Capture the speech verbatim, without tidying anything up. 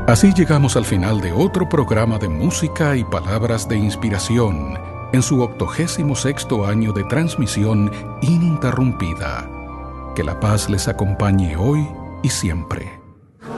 Así llegamos al final de otro programa de música y palabras de inspiración en su octogésimo sexto año de transmisión ininterrumpida. Que la paz les acompañe hoy y siempre.